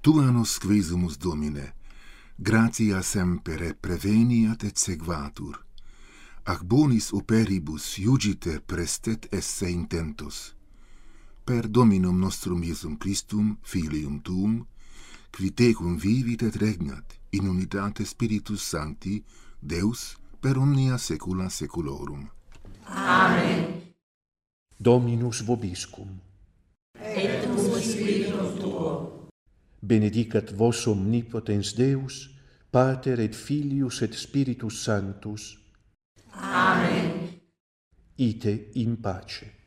Tua nos quesumus, Domine, gratia semper preveniat et sequatur, ac bonis operibus iugiter prestet esse intentus. Per Dominum nostrum Iesum Christum, Filium Tuum, qui tecum vivit et regnat in unitate Spiritus Sancti, Deus, per omnia saecula saeculorum. Amen. Dominus vobiscum. Et cum spiritu tuo. Benedicat vos omnipotens Deus, Pater et Filius et Spiritus Sanctus. Amen. Ite in pace.